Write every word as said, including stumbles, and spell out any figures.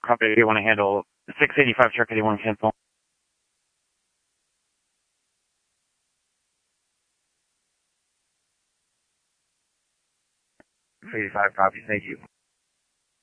copy, do you want to handle six eighty-five truck, do you want to cancel? six eighty-five copy, thank you.